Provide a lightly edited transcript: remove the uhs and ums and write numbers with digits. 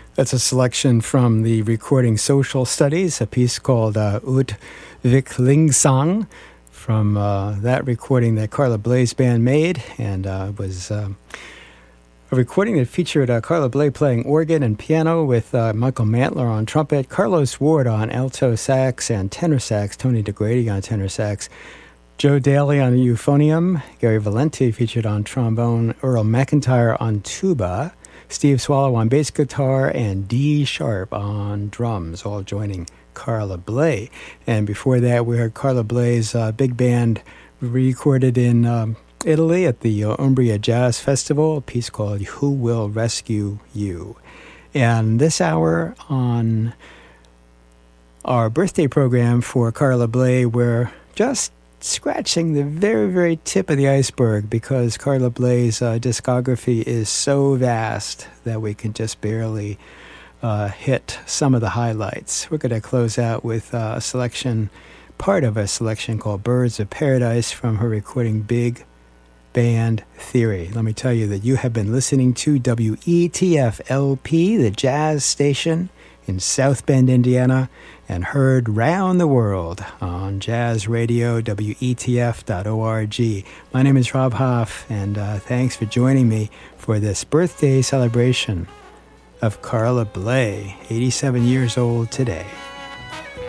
That's a selection from the recording Social Studies, a piece called Ut Viklingsang, from that recording that Carla Bley's band made, and was a recording that featured Carla Bley playing organ and piano with Michael Mantler on trumpet, Carlos Ward on alto sax and tenor sax, Tony DeGrady on tenor sax, Joe Daly on the euphonium, Gary Valenti featured on trombone, Earl McIntyre on tuba, Steve Swallow on bass guitar, and Dee Sharp on drums, all joining Carla Bley. And before that, we heard Carla Bley's big band recorded in Italy at the Umbria Jazz Festival, a piece called Who Will Rescue You. And this hour on our birthday program for Carla Bley, we're just scratching the very, very tip of the iceberg, because Carla Bley's discography is so vast that we can just barely hit some of the highlights. We're going to close out with a selection, part of a selection called Birds of Paradise from her recording Big Band Theory. Let me tell you that you have been listening to WETF-LP, the jazz station in South Bend, Indiana, and heard round the world on Jazz Radio, WETF.org. My name is Rob Hoff, and thanks for joining me for this birthday celebration of Carla Bley, 87 years old today.